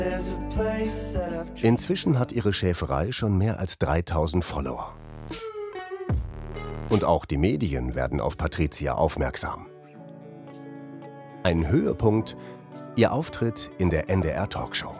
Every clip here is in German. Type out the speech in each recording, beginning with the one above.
Inzwischen hat ihre Schäferei schon mehr als 3000 Follower. Und auch die Medien werden auf Patricia aufmerksam. Ein Höhepunkt, ihr Auftritt in der NDR-Talkshow.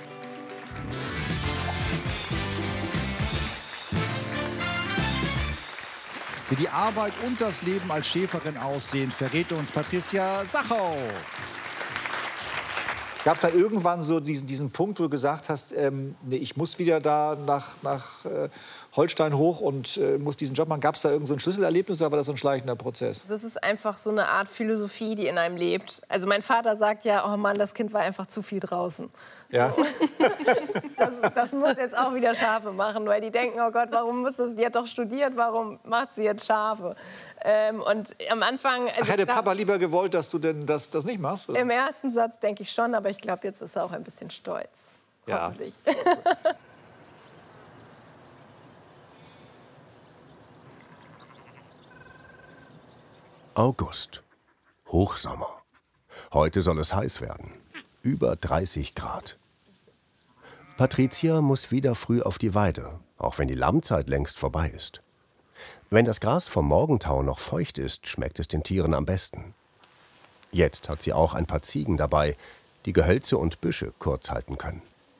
Wie die Arbeit und das Leben als Schäferin aussehen, verrät uns Patricia Sachau. Gab es dann irgendwann so diesen Punkt, wo du gesagt hast, nee, ich muss wieder da nach Holstein hoch und muss diesen Job machen? Gab es da irgend so ein Schlüsselerlebnis oder war das so ein schleichender Prozess? Das ist einfach so eine Art Philosophie, die in einem lebt. Also mein Vater sagt ja, oh Mann, das Kind war einfach zu viel draußen. Ja. So. Das muss jetzt auch wieder Schafe machen, weil die denken, oh Gott, warum muss das? Die hat doch studiert, warum macht sie jetzt Schafe? Und am Anfang... Also hätte Papa lieber gewollt, dass du denn das nicht machst? Oder? Im ersten Satz denke ich schon, aber ich glaube, jetzt ist er auch ein bisschen stolz. Ja. Hoffentlich. August. Hochsommer. Heute soll es heiß werden. Über 30 Grad. Patricia muss wieder früh auf die Weide, auch wenn die Lammzeit längst vorbei ist. Wenn das Gras vom Morgentau noch feucht ist, schmeckt es den Tieren am besten. Jetzt hat sie auch ein paar Ziegen dabei, die Gehölze und Büsche kurz halten können.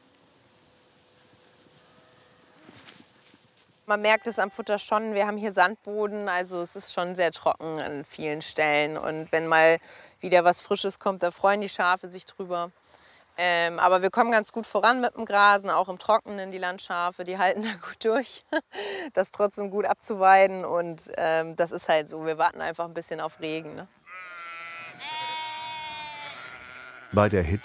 Man merkt es am Futter schon, wir haben hier Sandboden, also es ist schon sehr trocken an vielen Stellen. Und wenn mal wieder was Frisches kommt, da freuen die Schafe sich drüber. Aber wir kommen ganz gut voran mit dem Grasen, auch im Trockenen, die Landschafe, die halten da gut durch, das trotzdem gut abzuweiden. Und das ist halt so, wir warten einfach ein bisschen auf Regen. Ne? Bei der Hitze